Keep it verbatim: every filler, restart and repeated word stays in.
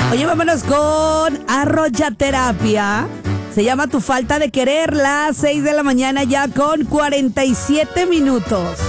Oye, vámonos con Arroyaterapia. Se llama Tu falta de querer, las seis de la mañana ya con cuarenta y siete minutos.